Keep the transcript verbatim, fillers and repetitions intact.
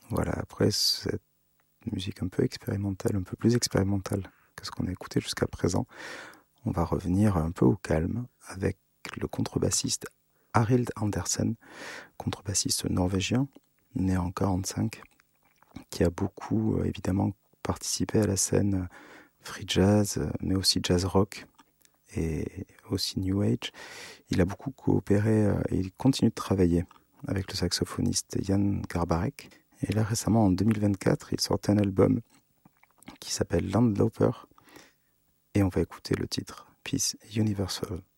Voilà, après cette musique un peu expérimentale, un peu plus expérimentale que ce qu'on a écouté jusqu'à présent, on va revenir un peu au calme avec le contrebassiste Arild Andersen, contrebassiste norvégien, né en quarante-cinq, qui a beaucoup euh, évidemment participé à la scène free jazz, mais aussi jazz rock et aussi new age. Il a beaucoup coopéré euh, et il continue de travailler avec le saxophoniste Jan Garbarek. Et là récemment, en deux mille vingt-quatre, il sortait un album qui s'appelle Landloper et on va écouter le titre Peace Universal.